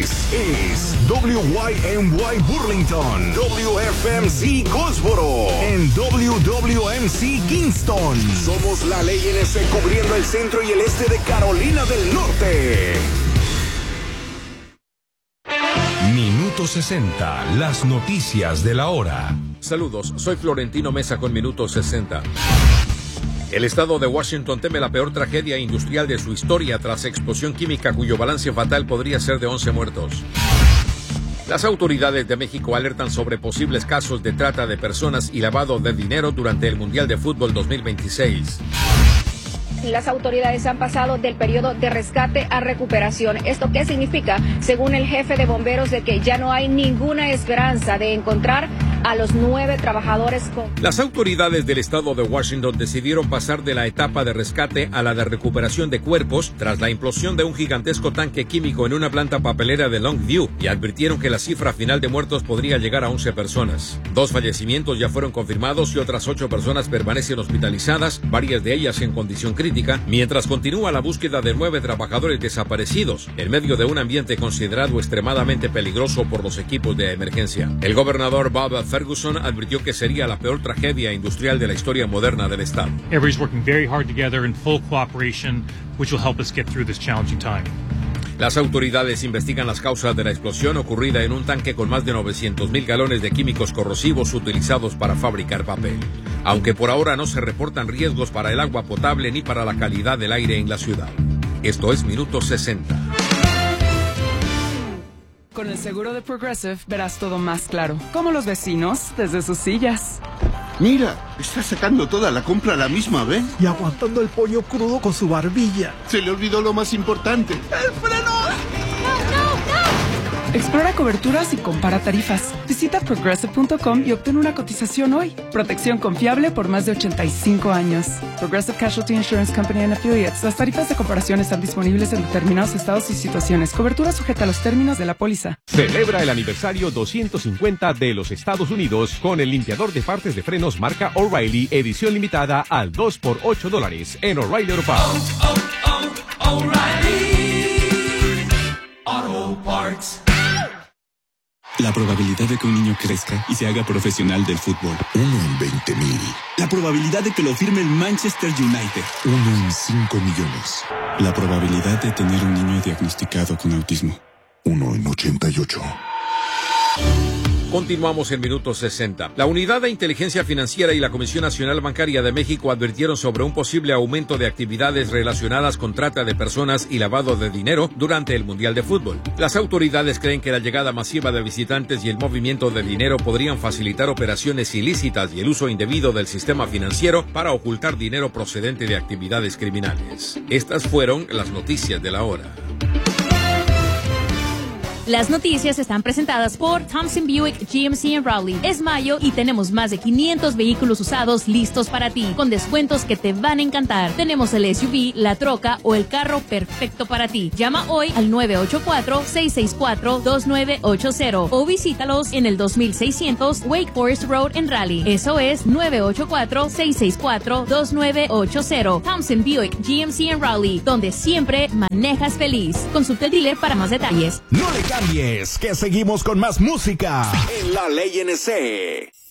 es WYMY Burlington, WFMC Goldsboro, en WWMC Kingston. Somos la ley NC cubriendo el centro y el este de Carolina del Norte. Minuto 60, las noticias de la hora. Saludos, soy Florentino Mesa con Minuto 60. El estado de Washington teme la peor tragedia industrial de su historia tras explosión química cuyo balance fatal podría ser de 11 muertos. Las autoridades de México alertan sobre posibles casos de trata de personas y lavado de dinero durante el Mundial de Fútbol 2026. Las autoridades han pasado del periodo de rescate a recuperación. ¿Esto qué significa? Según el jefe de bomberos, de que ya no hay ninguna esperanza de encontrar a los 9 trabajadores con... Las autoridades del estado de Washington decidieron pasar de la etapa de rescate a la de recuperación de cuerpos tras la implosión de un gigantesco tanque químico en una planta papelera de Longview y advirtieron que la cifra final de muertos podría llegar a 11 personas. 2 fallecimientos ya fueron confirmados y otras 8 personas permanecen hospitalizadas, varias de ellas en condición crítica, mientras continúa la búsqueda de 9 trabajadores desaparecidos en medio de un ambiente considerado extremadamente peligroso por los equipos de emergencia. El gobernador Bob Ferguson advirtió que sería la peor tragedia industrial de la historia moderna del estado. Everybody's working very hard together in full cooperation, which will help us get through this challenging time. Las autoridades investigan las causas de la explosión ocurrida en un tanque con más de 900,000 galones de químicos corrosivos utilizados para fabricar papel. Aunque por ahora no se reportan riesgos para el agua potable ni para la calidad del aire en la ciudad. Esto es Minuto 60. Con el seguro de Progressive verás todo más claro, como los vecinos desde sus sillas. Mira, está sacando toda la compra a la misma vez. Y aguantando el pollo crudo con su barbilla. Se le olvidó lo más importante. ¡El freno! Explora coberturas y compara tarifas. Visita Progressive.com y obtén una cotización hoy. Protección confiable por más de 85 años. Progressive Casualty Insurance Company and Affiliates. Las tarifas de comparación están disponibles en determinados estados y situaciones. Cobertura sujeta a los términos de la póliza. Celebra el aniversario 250 de los Estados Unidos con el limpiador de partes de frenos marca O'Reilly, edición limitada al 2 por $8 en O'Reilly Auto Parts. O'Reilly Auto Parts. La probabilidad de que un niño crezca y se haga profesional del fútbol. 1 en 20,000. La probabilidad de que lo firme el Manchester United. 1 en 5 millones. La probabilidad de tener un niño diagnosticado con autismo. 1 en 88. Continuamos en Minuto 60. La Unidad de Inteligencia Financiera y la Comisión Nacional Bancaria de México advirtieron sobre un posible aumento de actividades relacionadas con trata de personas y lavado de dinero durante el Mundial de Fútbol. Las autoridades creen que la llegada masiva de visitantes y el movimiento de dinero podrían facilitar operaciones ilícitas y el uso indebido del sistema financiero para ocultar dinero procedente de actividades criminales. Estas fueron las noticias de la hora. Las noticias están presentadas por Thompson Buick GMC en Raleigh. Es mayo y tenemos más de 500 vehículos usados listos para ti, con descuentos que te van a encantar. Tenemos el SUV, la troca o el carro perfecto para ti. Llama hoy al 984-664-2980 o visítalos en el 2600 Wake Forest Road en Raleigh. Eso es 984-664-2980. Thompson Buick GMC en Raleigh, donde siempre manejas feliz. Consulta el dealer para más detalles. No le cambies, que seguimos con más música en La Ley NC.